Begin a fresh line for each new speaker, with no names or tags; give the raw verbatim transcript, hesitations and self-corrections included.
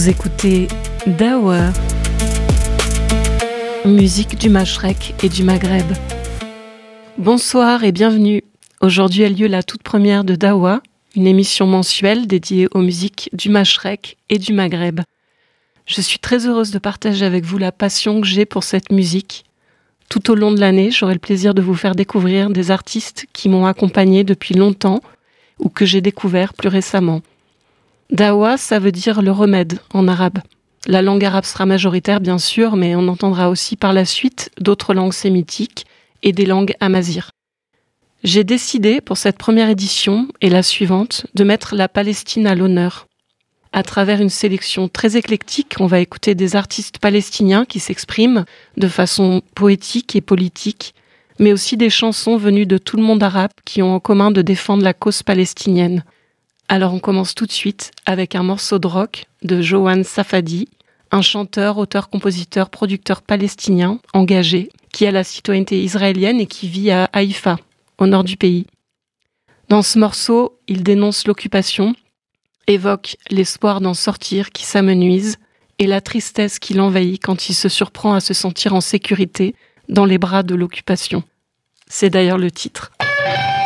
Vous écoutez Dawa, musique du Mashrek et du Maghreb. Bonsoir et bienvenue. Aujourd'hui a lieu la toute première de Dawa, une émission mensuelle dédiée aux musiques du Mashrek et du Maghreb. Je suis très heureuse de partager avec vous la passion que j'ai pour cette musique. Tout au long de l'année, j'aurai le plaisir de vous faire découvrir des artistes qui m'ont accompagnée depuis longtemps ou que j'ai découvert plus récemment. Dawa, ça veut dire le remède en arabe. La langue arabe sera majoritaire bien sûr, mais on entendra aussi par la suite d'autres langues sémitiques et des langues amazighes. J'ai décidé pour cette première édition et la suivante de mettre la Palestine à l'honneur. À travers une sélection très éclectique, on va écouter des artistes palestiniens qui s'expriment de façon poétique et politique, mais aussi des chansons venues de tout le monde arabe qui ont en commun de défendre la cause palestinienne. Alors on commence tout de suite avec un morceau de rock de Johan Safadi, un chanteur, auteur, compositeur, producteur palestinien engagé qui a la citoyenneté israélienne et qui vit à Haïfa, au nord du pays. Dans ce morceau, il dénonce l'occupation, évoque l'espoir d'en sortir qui s'amenuise et la tristesse qui l'envahit quand il se surprend à se sentir en sécurité dans les bras de l'occupation. C'est d'ailleurs le titre.